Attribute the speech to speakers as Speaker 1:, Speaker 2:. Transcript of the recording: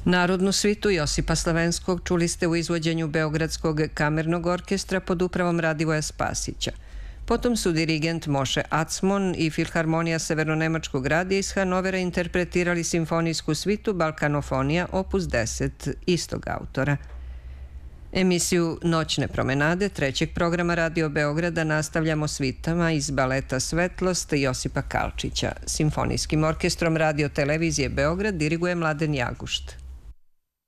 Speaker 1: Narodnu svitu Josipa Slavenskog čuli ste u izvođenju Beogradskog kamernog orkestra pod upravom Radivoja Spasića. Potom su dirigent Moše Acmon i Filharmonija Severno-nemačkog radija iz Hanovera interpretirali simfonijsku svitu Balkanofonija opus 10 istog autora. Emisiju Noćne promenade trećeg programa Radio Beograda nastavljamo svitama iz baleta Svetlost Josipa Kalčića. Simfonijskim orkestrom Radio Televizije Beograd diriguje Mladen Jagušt.